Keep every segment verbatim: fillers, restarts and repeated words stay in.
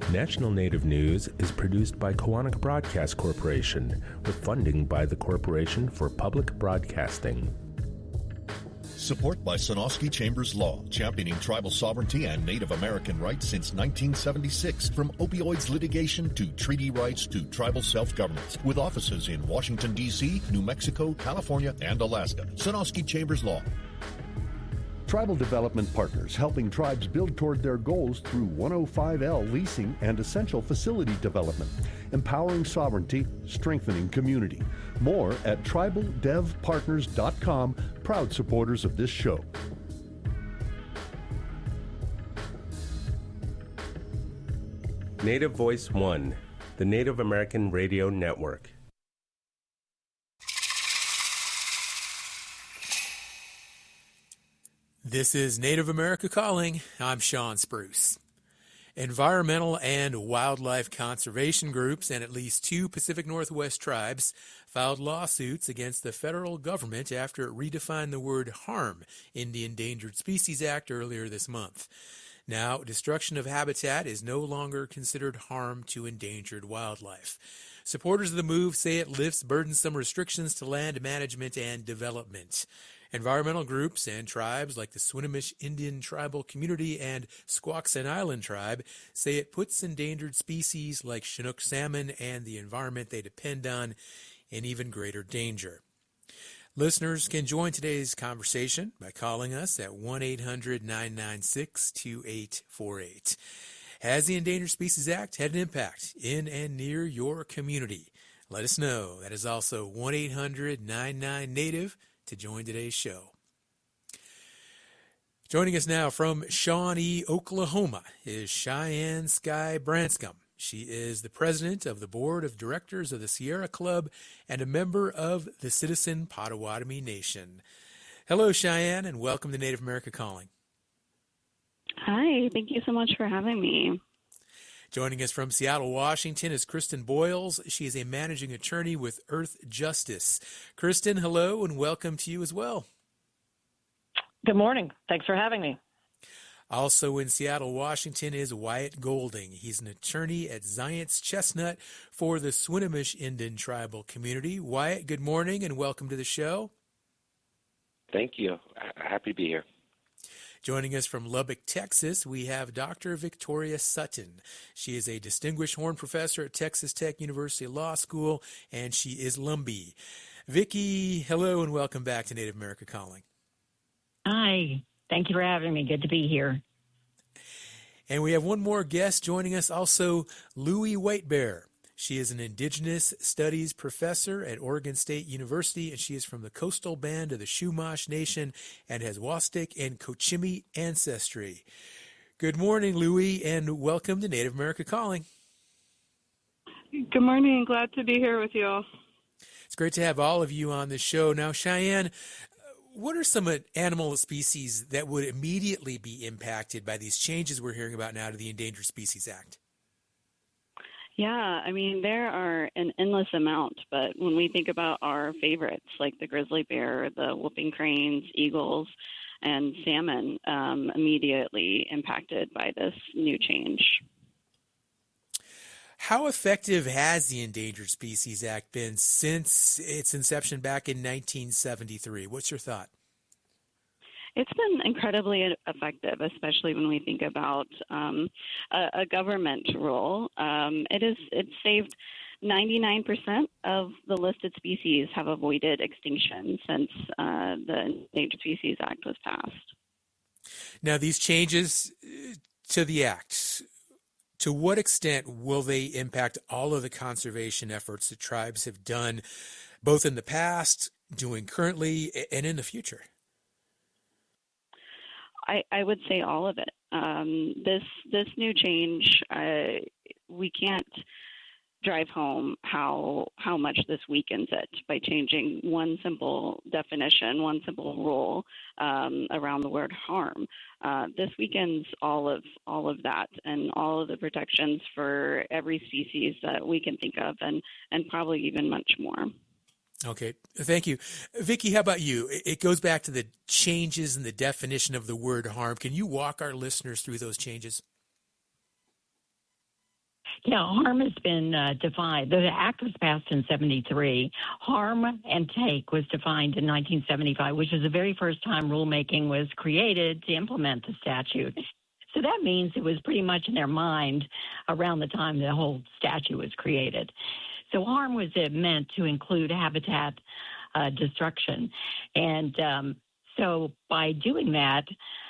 National Native News is produced by Koahnic Broadcast Corporation with funding by the Corporation for Public Broadcasting. Support by Sonosky Chambers Law, championing tribal sovereignty and Native American rights since nineteen seventy-six. From opioids litigation to treaty rights to tribal self-governance. With offices in Washington, D C, New Mexico, California, and Alaska. Sonosky Chambers Law. Tribal Development Partners, helping tribes build toward their goals through one oh five L leasing and essential facility development. Empowering sovereignty, strengthening community. More at tribal dev partners dot com, proud supporters of this show. Native Voice One, the Native American Radio Network. This is Native America Calling. I'm Sean Spruce. Environmental and wildlife conservation groups and at least two Pacific Northwest tribes filed lawsuits against the federal government after it redefined the word harm in the Endangered Species Act earlier this month. Now, destruction of habitat is no longer considered harm to endangered wildlife. Supporters of the move say it lifts burdensome restrictions to land management and development. Environmental groups and tribes like the Swinomish Indian Tribal Community and Squaxin Island Tribe say it puts endangered species like Chinook salmon and the environment they depend on in even greater danger. Listeners can join today's conversation by calling us at one eight hundred nine nine six two eight four eight. Has the Endangered Species Act had an impact in and near your community? Let us know. That is also one eight hundred nine nine NATIVE to join today's show. Joining us now from Shawnee, Oklahoma, is Cheyenne Sky Branscombe. She is the president of the board of directors of the Sierra Club and a member of the Citizen Potawatomi Nation. Hello, Cheyenne, and welcome to Native America Calling. Hi, thank you so much for having me. Joining us from Seattle, Washington is Kristen Boyles. She is a managing attorney with Earth Justice. Kristen, hello, and welcome to you as well. Good morning. Thanks for having me. Also in Seattle, Washington is Wyatt Golding. He's an attorney at Zions Chestnut for the Swinomish Indian Tribal Community. Wyatt, good morning and welcome to the show. Thank you. Happy to be here. Joining us from Lubbock, Texas, we have Doctor Victoria Sutton. She is a distinguished Horn Professor at Texas Tech University Law School, and she is Lumbee. Vicki, hello and welcome back to Native America Calling. Hi. Thank you for having me. Good to be here. And we have one more guest joining us, also Louie Whitebear. She is an Indigenous Studies professor at Oregon State University, and she is from the coastal band of the Chumash Nation and has Wastek and Cochimí ancestry. Good morning, Louie, and welcome to Native America Calling. Good morning. Glad to be here with you all. It's great to have all of you on the show. Now, Cheyenne, what are some animal species that would immediately be impacted by these changes we're hearing about now to the Endangered Species Act? Yeah, I mean, there are an endless amount, but when we think about our favorites, like the grizzly bear, the whooping cranes, eagles, and salmon, um, immediately impacted by this new change. How effective has the Endangered Species Act been since its inception back in nineteen seventy-three? What's your thought? It's been incredibly effective, especially when we think about um, a, a government role. Um, it is it's saved ninety-nine percent of the listed species have avoided extinction since uh, the Endangered Species Act was passed. Now, these changes to the Act, to what extent will they impact all of the conservation efforts that tribes have done, both in the past, doing currently, and in the future? I, I would say all of it. Um, this this new change, uh, we can't drive home how how much this weakens it by changing one simple definition, one simple rule um, around the word harm. Uh, this weakens all of all of that and all of the protections for every species that we can think of, and and probably even much more. Okay, thank you. Vicki, how about you? It goes back to the changes in the definition of the word harm. Can you walk our listeners through those changes? Yeah, harm has been uh, defined. The act was passed in seventy-three. Harm and take was defined in nineteen seventy-five, which is the very first time rulemaking was created to implement the statute. So that means it was pretty much in their mind around the time the whole statute was created. So harm was meant to include habitat uh, destruction. And um, so by doing that,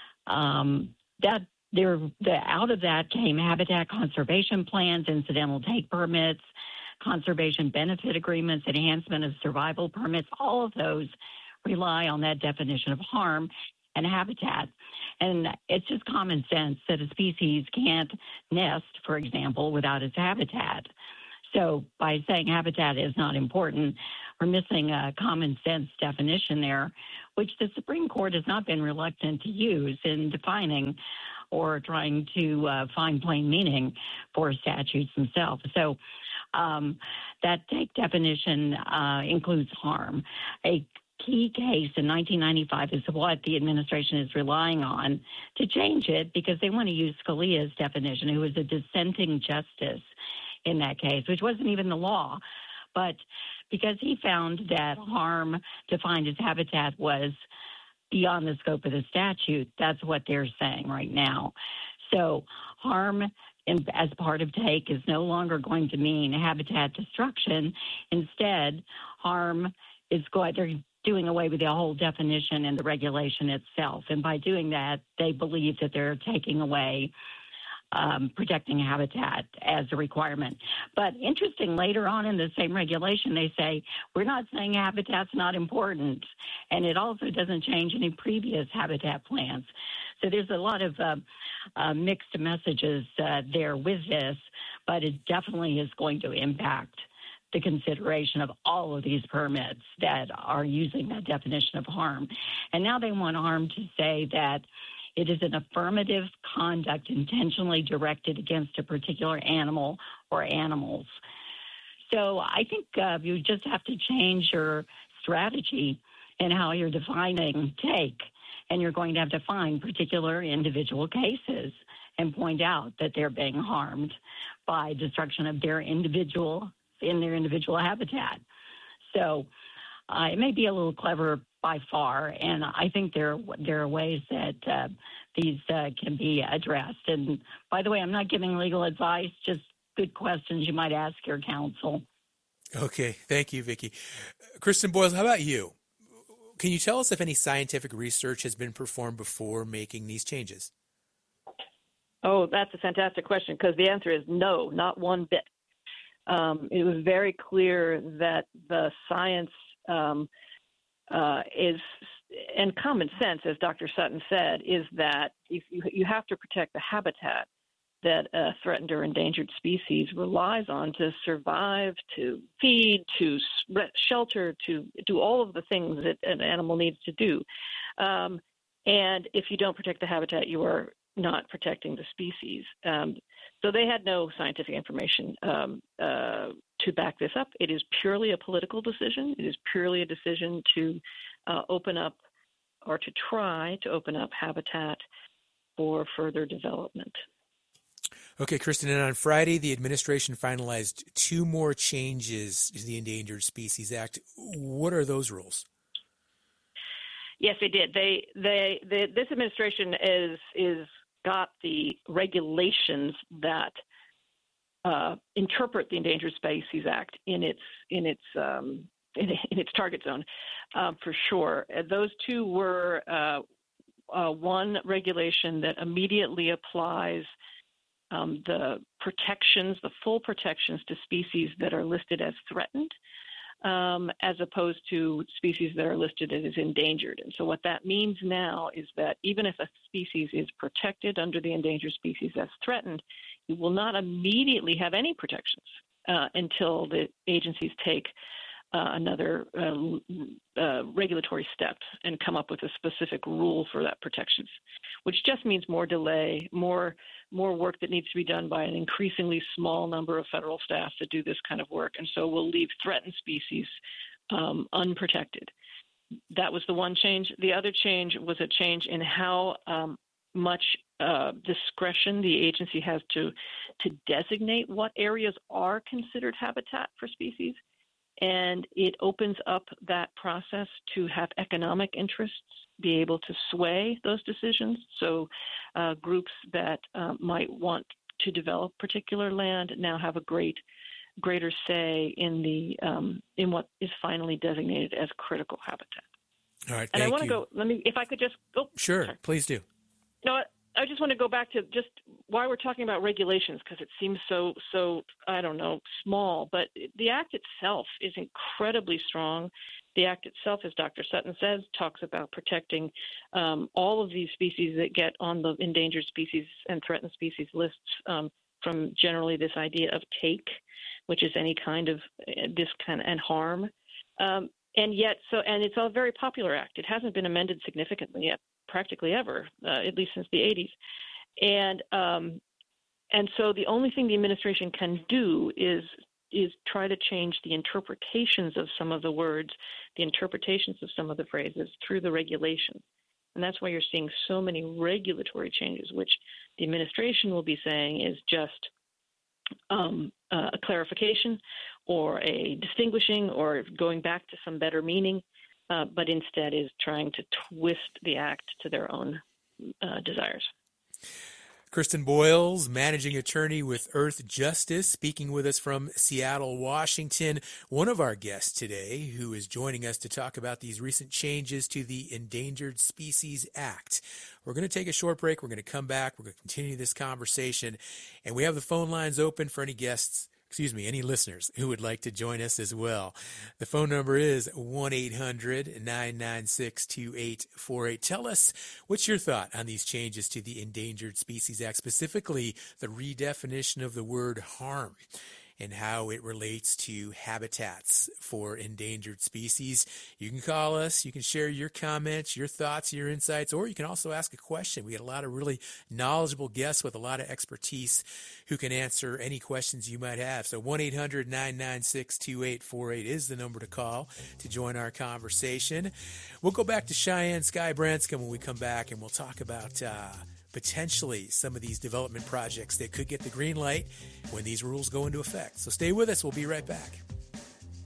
um, that there, the, out of that came habitat conservation plans, incidental take permits, conservation benefit agreements, enhancement of survival permits. All of those rely on that definition of harm and habitat. And it's just common sense that a species can't nest, for example, without its habitat. So by saying habitat is not important, we're missing a common sense definition there, which the Supreme Court has not been reluctant to use in defining or trying to uh, find plain meaning for statutes themselves. So um, that take definition uh, includes harm. A key case in nineteen ninety-five is what the administration is relying on to change it, because they want to use Scalia's definition, who was a dissenting justice in that case, which wasn't even the law. But because he found that harm defined as habitat was beyond the scope of the statute, that's what they're saying right now. So harm in, as part of take is no longer going to mean habitat destruction. Instead, harm is going, they're doing away with the whole definition and the regulation itself. And by doing that, they believe that they're taking away um, protecting habitat as a requirement. But interesting, later on in the same regulation, they say, we're not saying habitat's not important. And it also doesn't change any previous habitat plans. So there's a lot of uh, uh, mixed messages uh, there with this, but it definitely is going to impact the consideration of all of these permits that are using that definition of harm. And now they want harm to say that it is an affirmative conduct intentionally directed against a particular animal or animals. So I think uh, you just have to change your strategy in how you're defining take, and you're going to have to find particular individual cases and point out that they're being harmed by destruction of their individual in their individual habitat. So uh, it may be a little clever by far, and I think there, there are ways that uh, these uh, can be addressed. And by the way, I'm not giving legal advice, just good questions you might ask your counsel. Okay, thank you, Vicki. Kristen Boyles, how about you? Can you tell us if any scientific research has been performed before making these changes? Oh, that's a fantastic question, because the answer is no, not one bit. Um, it was very clear that the science um, uh, is, and common sense, as Doctor Sutton said, is that if you, you have to protect the habitat that a threatened or endangered species relies on to survive, to feed, to shelter, to do all of the things that an animal needs to do. Um, and if you don't protect the habitat, you are not protecting the species. Um, so they had no scientific information um, uh, to back this up. It is purely a political decision. It is purely a decision to uh, open up or to try to open up habitat for further development. Okay, Kristen, and on Friday, the administration finalized two more changes to the Endangered Species Act. What are those rules? Yes, they did. They, they, they this administration is is got the regulations that uh, interpret the Endangered Species Act in its in its um, in, in its target zone, um, for sure. Those two were uh, uh, one regulation that immediately applies um, the protections, the full protections to species that are listed as threatened, um, as opposed to species that are listed as endangered. And so what that means now is that even if a species is protected under the endangered species as threatened, you will not immediately have any protections uh, until the agencies take uh, another uh, uh, regulatory step and come up with a specific rule for that protections, which just means more delay, more more work that needs to be done by an increasingly small number of federal staff to do this kind of work. And so we'll leave threatened species um, unprotected. That was the one change. The other change was a change in how um, much uh, discretion the agency has to to designate what areas are considered habitat for species, and it opens up that process to have economic interests be able to sway those decisions. So uh, groups that uh, might want to develop particular land now have a great greater say in the um, in what is finally designated as critical habitat. All right, and thank I want you. to go. Let me, if I could just go. Sure, sorry. Please do. You know what? I just want to go back to just why we're talking about regulations, because it seems so so I don't know small, but the Act itself is incredibly strong. The Act itself, as Doctor Sutton says, talks about protecting um, all of these species that get on the endangered species and threatened species lists um, from generally this idea of take, which is any kind of uh, this kind of, and harm. Um, and yet, so and it's a very popular act. It hasn't been amended significantly yet, practically ever, uh, at least since the eighties. And um, and so the only thing the administration can do is is try to change the interpretations of some of the words, the interpretations of some of the phrases through the regulation. And that's why you're seeing so many regulatory changes, which the administration will be saying is just um, uh, a clarification or a distinguishing or going back to some better meaning, uh, but instead is trying to twist the act to their own uh, desires. Kristen Boyles, managing attorney with Earth Justice, speaking with us from Seattle, Washington. One of our guests today who is joining us to talk about these recent changes to the Endangered Species Act. We're going to take a short break. We're going to come back. We're going to continue this conversation. And we have the phone lines open for any guests, excuse me, any listeners who would like to join us as well. The phone number is one eight hundred nine nine six two eight four eight. Tell us what's your thought on these changes to the Endangered Species Act, specifically the redefinition of the word harm and how it relates to habitats for endangered species. You can call us, you can share your comments, your thoughts, your insights, or you can also ask a question. We got a lot of really knowledgeable guests with a lot of expertise who can answer any questions you might have. So one eight hundred nine nine six two eight four eight is the number to call to join our conversation. We'll go back to Cheyenne Sky Branscombe when we come back, and we'll talk about uh, potentially some of these development projects that could get the green light when these rules go into effect. So stay with us. We'll be right back.